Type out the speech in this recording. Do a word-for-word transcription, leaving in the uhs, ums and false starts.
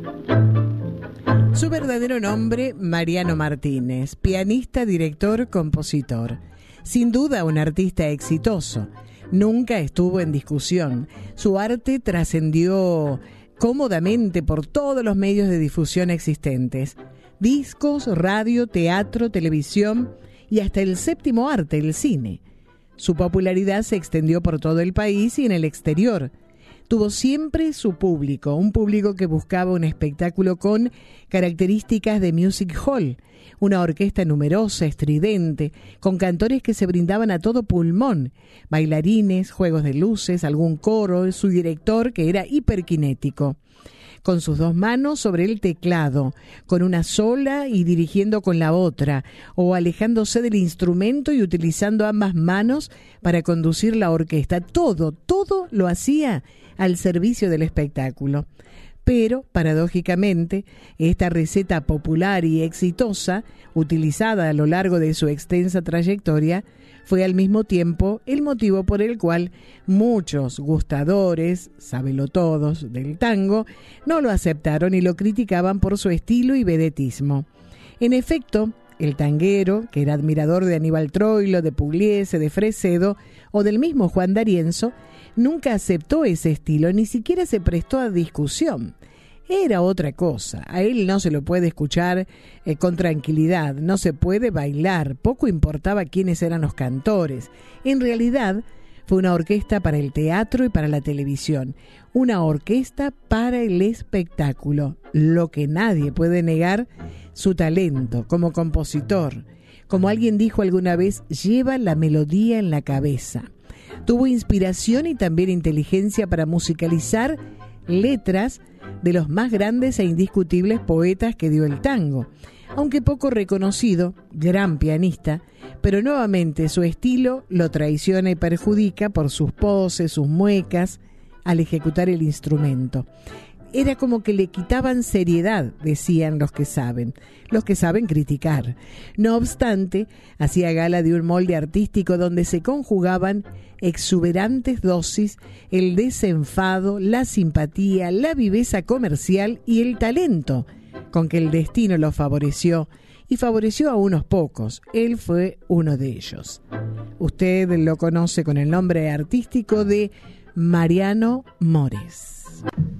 Su verdadero nombre, Mariano Martínez, pianista, director, compositor. Sin duda un artista exitoso. Nunca estuvo en discusión. Su arte trascendió cómodamente por todos los medios de difusión existentes. Discos, radio, teatro, televisión y hasta el séptimo arte, el cine. Su popularidad se extendió por todo el país y en el exterior. Tuvo siempre su público, un público que buscaba un espectáculo con características de music hall, una orquesta numerosa, estridente, con cantores que se brindaban a todo pulmón, bailarines, juegos de luces, algún coro, su director que era hiperkinético, con sus dos manos sobre el teclado, con una sola y dirigiendo con la otra, o alejándose del instrumento y utilizando ambas manos para conducir la orquesta. Todo, todo lo hacía al servicio del espectáculo. Pero, paradójicamente, esta receta popular y exitosa, utilizada a lo largo de su extensa trayectoria, fue al mismo tiempo el motivo por el cual muchos gustadores, sábelo todos, del tango, no lo aceptaron y lo criticaban por su estilo y vedetismo. En efecto, el tanguero, que era admirador de Aníbal Troilo, de Pugliese, de Fresedo o del mismo Juan D'Arienzo, nunca aceptó ese estilo, ni siquiera se prestó a discusión. Era otra cosa, a él no se lo puede escuchar eh, con tranquilidad, no se puede bailar, poco importaba quiénes eran los cantores. En realidad, fue una orquesta para el teatro y para la televisión, una orquesta para el espectáculo, lo que nadie puede negar, su talento como compositor. Como alguien dijo alguna vez, lleva la melodía en la cabeza. Tuvo inspiración y también inteligencia para musicalizar letras de los más grandes e indiscutibles poetas que dio el tango. Aunque poco reconocido, gran pianista, pero nuevamente su estilo lo traiciona y perjudica por sus poses, sus muecas, al ejecutar el instrumento. Era como que le quitaban seriedad, decían los que saben, los que saben criticar. No obstante, hacía gala de un molde artístico donde se conjugaban exuberantes dosis, el desenfado, la simpatía, la viveza comercial y el talento, con que el destino lo favoreció, y favoreció a unos pocos. Él fue uno de ellos. Usted lo conoce con el nombre artístico de Mariano Mores.